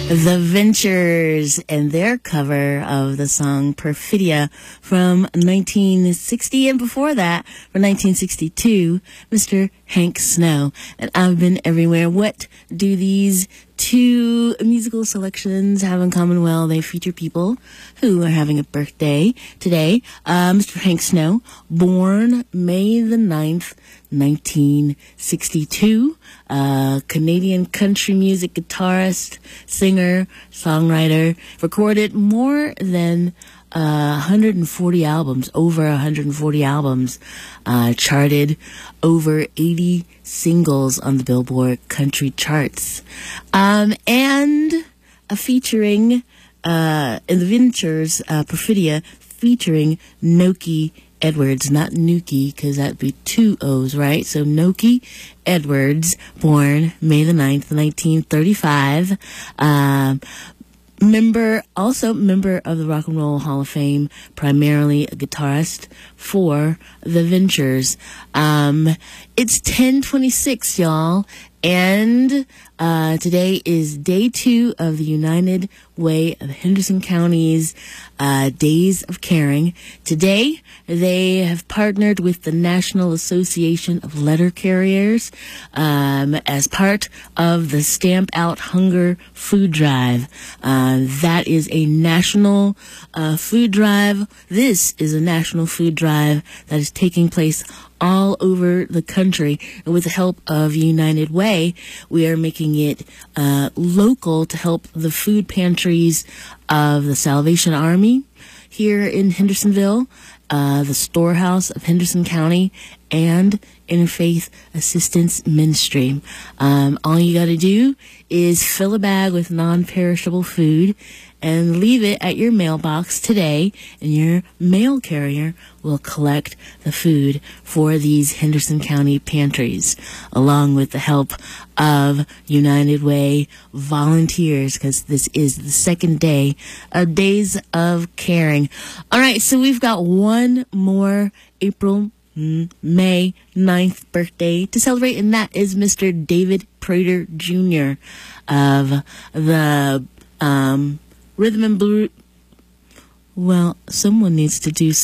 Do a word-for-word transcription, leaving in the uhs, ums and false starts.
The Ventures and their cover of the song Perfidia from nineteen sixty, and before that, from nineteen sixty-two, Mister Hank Snow. And I've Been Everywhere. What do these two musical selections have in common? Well, they feature people who are having a birthday today. Uh, Mister Hank Snow, born May the ninth, nineteen sixty-two, uh, Canadian country music guitarist, singer, songwriter, recorded more than uh, one hundred forty albums, over one hundred forty albums, uh, charted over eighty singles on the Billboard country charts, um, and uh, featuring uh, in the Ventures, uh, Perfidia, featuring Nokie Edwards, not Nuki, because that'd be two O's, right? So Nokie Edwards, born May the ninth, nineteen thirty-five, um, member, also member of the Rock and Roll Hall of Fame, primarily a guitarist for the Ventures. Um, it's ten twenty-six, y'all, and uh, today is day two of the United Way of Henderson County's uh, Days of Caring. Today, they have partnered with the National Association of Letter Carriers um, as part of the Stamp Out Hunger food drive. Uh, that is a national uh, food drive. This is a national food drive that is taking place all over the country. And with the help of United Way, we are making it uh, local to help the food pantries of the Salvation Army here in Hendersonville, uh, the Storehouse of Henderson County, and Interfaith Assistance Ministry. Um, all you got to do is fill a bag with non-perishable food and leave it at your mailbox today, and your mail carrier will collect the food for these Henderson County pantries, along with the help of United Way volunteers, because this is the second day of Days of Caring. All right, so we've got one more April, May ninth birthday to celebrate, and that is Mister David Prater Junior of the um, Rhythm and Blues. Well, someone needs to do